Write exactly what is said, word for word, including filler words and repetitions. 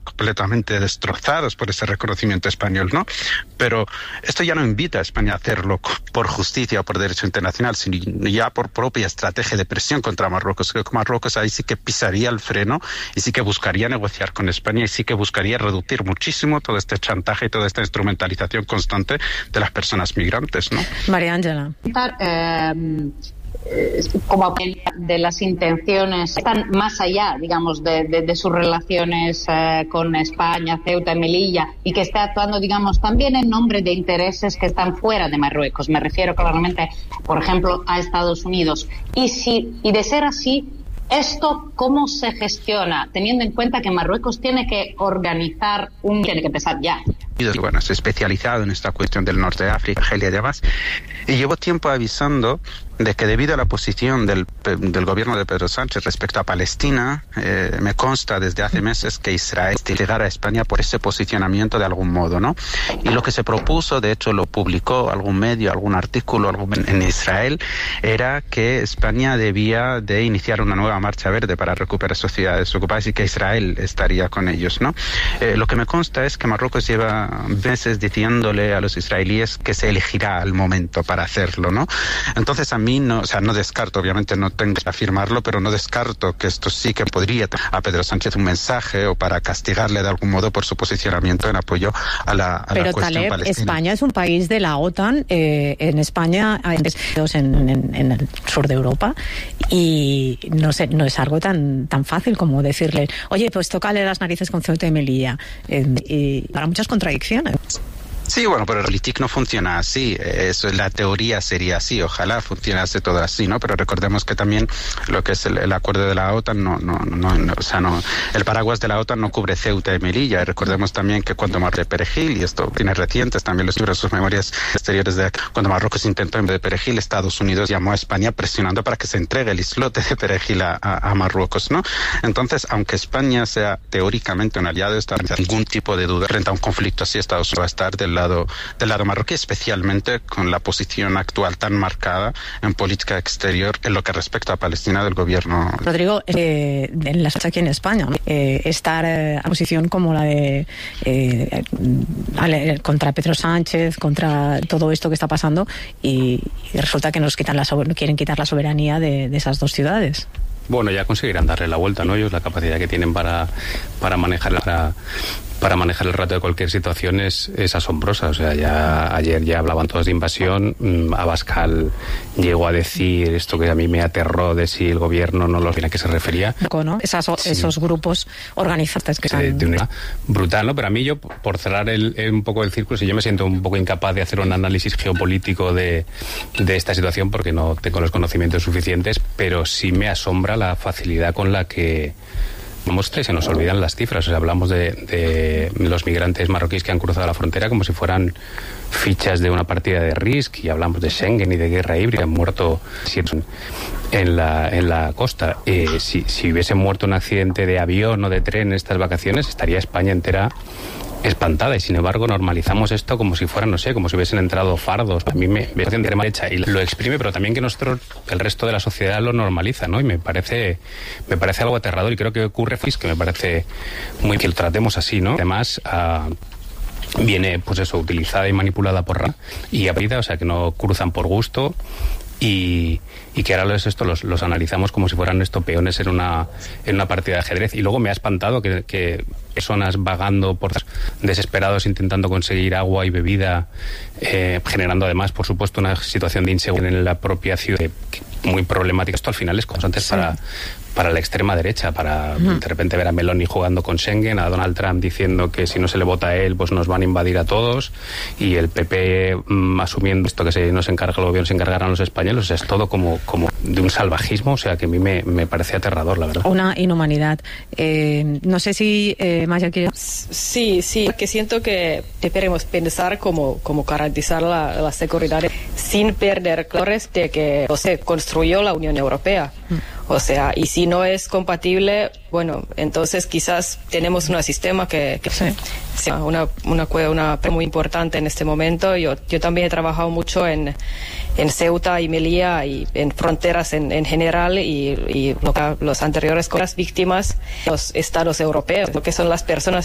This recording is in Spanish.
completamente destrozados por ese reconocimiento español, ¿no? Pero esto ya no invita a España a hacerlo por justicia o por derecho internacional, sino ya por propia estrategia de presión contra Marruecos. Creo que Marruecos ahí sí que pisaría el freno y sí que buscaría negociar con España y sí que buscaría reducir muchísimo todo este chantaje y toda esta instrumentalización constante de las personas migrantes, ¿no? María Ángela. Eh, como de las intenciones están más allá, digamos, de, de, de sus relaciones eh, con España, Ceuta y Melilla, y que está actuando, digamos, también en nombre de intereses que están fuera de Marruecos. Me refiero claramente, por ejemplo, a Estados Unidos. Y si y de ser así, ¿esto cómo se gestiona? Teniendo en cuenta que Marruecos tiene que organizar un... tiene que empezar ya. Bueno, es especializado en esta cuestión del norte de África, Argelia y demás, y llevo tiempo avisando de que debido a la posición del, del gobierno de Pedro Sánchez respecto a Palestina, eh, me consta desde hace meses que Israel llegara a España por ese posicionamiento de algún modo, ¿no? Y lo que se propuso, de hecho lo publicó algún medio, algún artículo algún, en Israel, era que España debía de iniciar una nueva marcha verde para recuperar sociedades ocupadas y que Israel estaría con ellos, ¿no? Eh, lo que me consta es que Marruecos lleva meses diciéndole a los israelíes que se elegirá el momento para hacerlo, ¿no? Entonces a mí no, o sea, no descarto, obviamente no tengo que afirmarlo, pero no descarto que esto sí que podría a Pedro Sánchez un mensaje o para castigarle de algún modo por su posicionamiento en apoyo a la, a pero la cuestión Taleb, palestina. España es un país de la OTAN, eh, en España hay en, en, en el sur de Europa y no sé, no es algo tan tan fácil como decirle, oye, pues tócale las narices con Ceuta y Melilla, eh, y para muchas contradicciones. Sí, bueno, pero el Politik no funciona así. Eso, la teoría sería así. Ojalá funcionase todo así, ¿no? Pero recordemos que también lo que es el, el acuerdo de la OTAN, no, no, no, no, o sea, no, el paraguas de la OTAN no cubre Ceuta y Melilla. Y recordemos también que cuando Marruecos de Perejil, y esto tiene recientes también los libros, sus memorias exteriores de cuando Marruecos intentó en vez de Perejil, Estados Unidos llamó a España presionando para que se entregue el islote de Perejil a, a, a Marruecos, ¿no? Entonces, aunque España sea teóricamente un aliado, está ningún tipo de duda frente a un conflicto así, Estados Unidos va a estar del lado del lado marroquí, especialmente con la posición actual tan marcada en política exterior en lo que respecta a Palestina del gobierno. Rodrigo, eh, en la aquí en España, eh, estar eh, a posición como la de eh, contra Pedro Sánchez, contra todo esto que está pasando, y, y resulta que nos quitan la quieren quitar la soberanía de, de esas dos ciudades. Bueno, ya conseguirán darle la vuelta, ¿no? Ellos la capacidad que tienen para, para manejar la... para manejar el rato de cualquier situación es, es asombrosa. O sea, ya ayer ya hablaban todos de invasión. Abascal llegó a decir esto que a mí me aterró de si el gobierno no lo tiene, a qué se refería. ¿No? Esas, sí. Esos grupos organizados que de, de una, brutal, ¿no? Pero a mí, yo, por cerrar el, el, un poco el círculo, si yo me siento un poco incapaz de hacer un análisis geopolítico de, de esta situación porque no tengo los conocimientos suficientes, pero sí me asombra la facilidad con la que vamos, se nos olvidan las cifras. O sea, hablamos de, de los migrantes marroquíes que han cruzado la frontera como si fueran fichas de una partida de Risk, y hablamos de Schengen y de guerra híbrida. Han muerto en la, en la costa. Eh, si, si hubiese muerto un accidente de avión o de tren en estas vacaciones, estaría España entera espantada, y sin embargo normalizamos esto como si fueran, no sé, como si hubiesen entrado fardos. A mí me parece de derecha y lo exprime, pero también que nosotros, el resto de la sociedad, lo normaliza, ¿no? Y me parece me parece algo aterrador, y creo que ocurre, que me parece muy que lo tratemos así, ¿no? Además, uh, viene, pues eso, utilizada y manipulada por Ra y aprida, o sea, que no cruzan por gusto. Y, y que ahora los, esto los, los analizamos como si fueran esto peones en una en una partida de ajedrez. Y luego me ha espantado que, que personas vagando por desesperados intentando conseguir agua y bebida, eh, generando además, por supuesto, una situación de inseguridad en la propia ciudad que, que muy problemática. Esto al final es constante, sí, para para la extrema derecha, para uh-huh. de repente ver a Meloni jugando con Schengen, a Donald Trump diciendo que si no se le vota a él, pues nos van a invadir a todos, y el P P mmm, asumiendo esto que se nos encarga el gobierno, se encargarán los españoles. O sea, es todo como, como de un salvajismo, o sea, que a mí me, me parece aterrador, la verdad. Una inhumanidad. Eh, no sé si eh, Maya quiere... Sí, sí, que siento que deberemos pensar cómo, cómo garantizar la, la seguridad sin perder colores de que o se construyó la Unión Europea. Mm. O sea, y si no es compatible, bueno, entonces quizás tenemos un sistema que, que sí. sea una, una, una muy importante en este momento. Yo, yo también he trabajado mucho en, en Ceuta y Melilla y en fronteras en, en general, y, y lo, los anteriores con las víctimas, los estados europeos, lo que son las personas